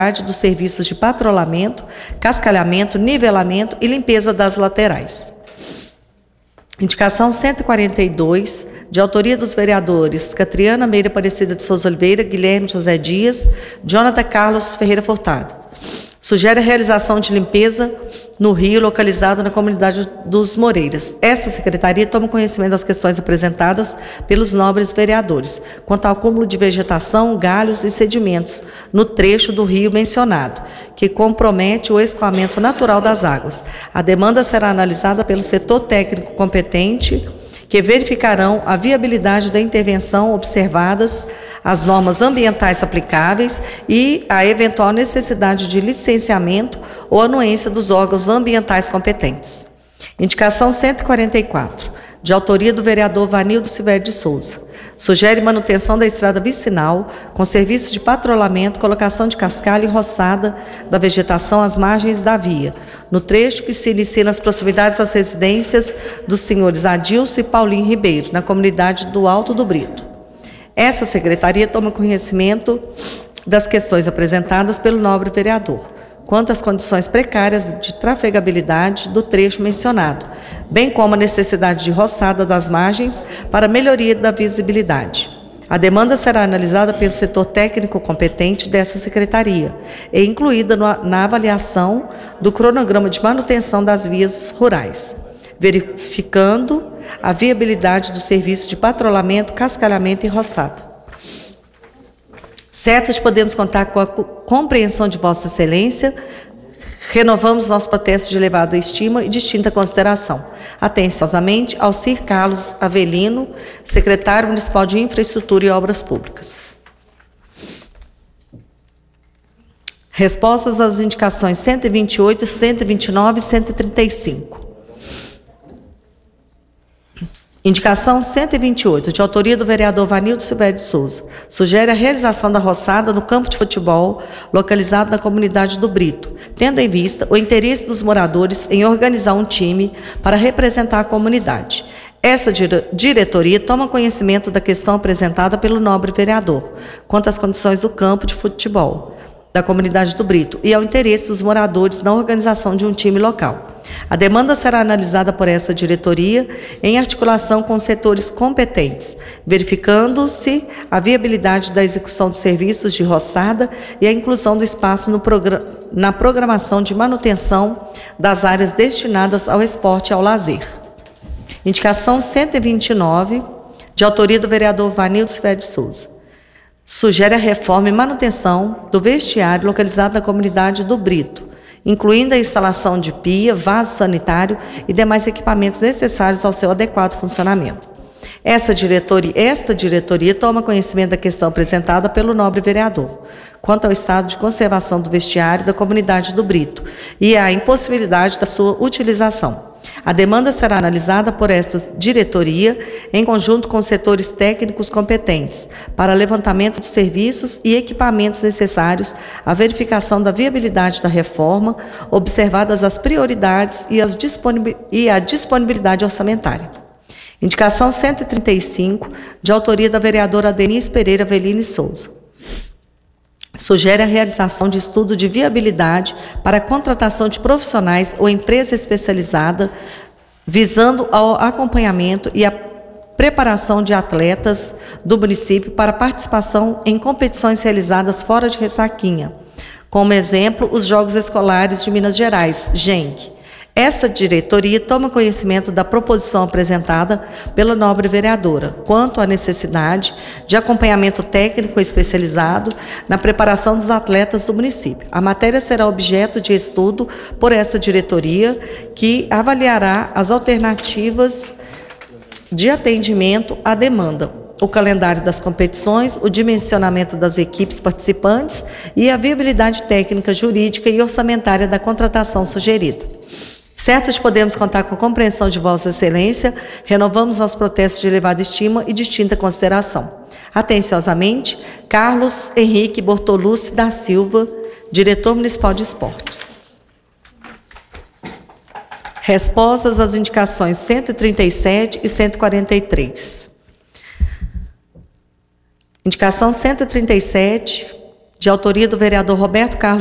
dos serviços de patrulhamento, cascalhamento, nivelamento e limpeza das laterais. Indicação 142, de autoria dos vereadores Catriana Meira Aparecida de Souza Oliveira, Guilherme José Dias, Jonathan Carlos Ferreira Furtado. Sugere a realização de limpeza no rio localizado na comunidade dos Moreiras. Esta secretaria toma conhecimento das questões apresentadas pelos nobres vereadores, quanto ao acúmulo de vegetação, galhos e sedimentos no trecho do rio mencionado, que compromete o escoamento natural das águas. A demanda será analisada pelo setor técnico competente, que verificarão a viabilidade da intervenção, observadas as normas ambientais aplicáveis e a eventual necessidade de licenciamento ou anuência dos órgãos ambientais competentes. Indicação 144, de autoria do vereador Vanildo Silvério de Souza. Sugere manutenção da estrada vicinal, com serviço de patrulhamento, colocação de cascalho e roçada da vegetação às margens da via, no trecho que se inicia nas proximidades das residências dos senhores Adilson e Paulinho Ribeiro, na comunidade do Alto do Brito. Essa secretaria toma conhecimento das questões apresentadas pelo nobre vereador, quanto às condições precárias de trafegabilidade do trecho mencionado, bem como a necessidade de roçada das margens para melhoria da visibilidade. A demanda será analisada pelo setor técnico competente dessa secretaria e incluída na avaliação do cronograma de manutenção das vias rurais, verificando a viabilidade do serviço de patrulhamento, cascalhamento e roçada. Certos podemos contar com a compreensão de Vossa Excelência, renovamos nosso protesto de elevada estima e distinta consideração. Atenciosamente, Alcir Carlos Avelino, secretário municipal de Infraestrutura e Obras Públicas. Respostas às indicações 128, 129 e 135. Indicação 128, de autoria do vereador Vanildo Silvério de Souza. Sugere a realização da roçada no campo de futebol localizado na comunidade do Brito, tendo em vista o interesse dos moradores em organizar um time para representar a comunidade. Essa diretoria toma conhecimento da questão apresentada pelo nobre vereador, quanto às condições do campo de futebol da comunidade do Brito e ao interesse dos moradores na organização de um time local. A demanda será analisada por essa diretoria em articulação com os setores competentes, verificando-se a viabilidade da execução dos serviços de roçada e a inclusão do espaço na programação de manutenção das áreas destinadas ao esporte e ao lazer. Indicação 129, de autoria do vereador Vanildo Silvério de Souza. Sugere a reforma e manutenção do vestiário localizado na comunidade do Brito, incluindo a instalação de pia, vaso sanitário e demais equipamentos necessários ao seu adequado funcionamento. Esta diretoria toma conhecimento da questão apresentada pelo nobre vereador, quanto ao estado de conservação do vestiário da comunidade do Brito e a impossibilidade da sua utilização. A demanda será analisada por esta diretoria em conjunto com os setores técnicos competentes para levantamento de serviços e equipamentos necessários à verificação da viabilidade da reforma, observadas as prioridades e a disponibilidade orçamentária. Indicação 135, de autoria da vereadora Denise Pereira Avelino Souza. Sugere a realização de estudo de viabilidade para a contratação de profissionais ou empresa especializada, visando ao acompanhamento e a preparação de atletas do município para participação em competições realizadas fora de Ressaquinha. Como exemplo, os Jogos Escolares de Minas Gerais, GENC. Essa diretoria toma conhecimento da proposição apresentada pela nobre vereadora, quanto à necessidade de acompanhamento técnico especializado na preparação dos atletas do município. A matéria será objeto de estudo por esta diretoria, que avaliará as alternativas de atendimento à demanda, o calendário das competições, o dimensionamento das equipes participantes e a viabilidade técnica, jurídica e orçamentária da contratação sugerida. Certos podemos contar com a compreensão de Vossa Excelência, renovamos nosso protesto de elevada estima e distinta consideração. Atenciosamente, Carlos Henrique Bortolucci da Silva, diretor municipal de esportes. Respostas às indicações 137 e 143. Indicação 137, de autoria do vereador Roberto Carlos